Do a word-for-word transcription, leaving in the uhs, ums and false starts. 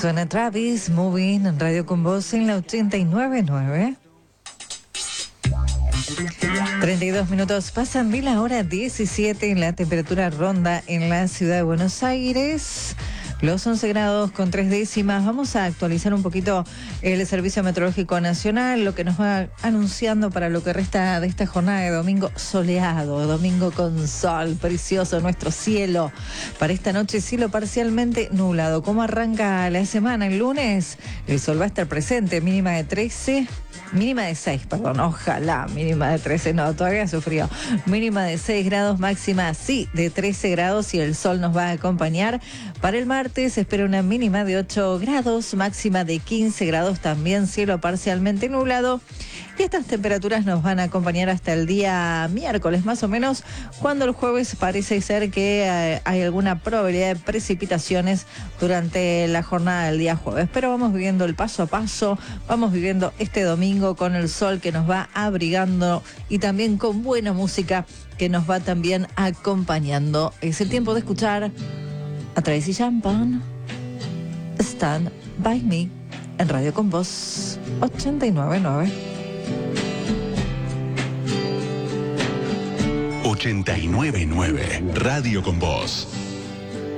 Suena Travis, Moving en Radio Con Vos en la ochenta y nueve punto nueve. treinta y dos minutos pasan de la hora diecisiete. La temperatura ronda en la ciudad de Buenos Aires los once grados con tres décimas. Vamos a actualizar un poquito el Servicio Meteorológico Nacional, lo que nos va anunciando para lo que resta de esta jornada de domingo soleado, domingo con sol, precioso nuestro cielo. Para esta noche, cielo parcialmente nublado. ¿Cómo arranca la semana? El lunes, el sol va a estar presente, mínima de trece. Mínima de seis, perdón, ojalá, mínima de trece, no, todavía sufrió. Mínima de seis grados, máxima sí de trece grados y el sol nos va a acompañar. Para el martes se espera una mínima de ocho grados, máxima de quince grados, también cielo parcialmente nublado. Y estas temperaturas nos van a acompañar hasta el día miércoles, más o menos, cuando el jueves parece ser que eh, hay alguna probabilidad de precipitaciones durante la jornada del día jueves. Pero vamos viviendo el paso a paso, vamos viviendo este domingo con el sol que nos va abrigando y también con buena música que nos va también acompañando. Es el tiempo de escuchar a Tracy Chapman, Stand By Me, en Radio Con Vos, ochenta y nueve punto nueve. ochenta y nueve punto nueve, Radio Con Vos.